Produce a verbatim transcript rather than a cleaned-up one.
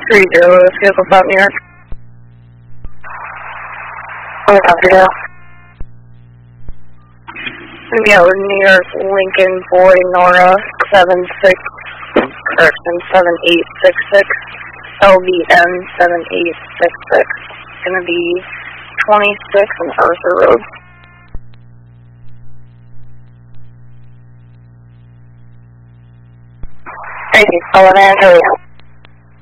three zero, this vehicle about New York. Oh, copy now. Gonna be out with New York, Lincoln, Boy, Nora, seven six, correction, seven eight six six, L B N seven eight six six. Gonna be twenty-six on Arthur Road. Thank you, Sullivan, how are you?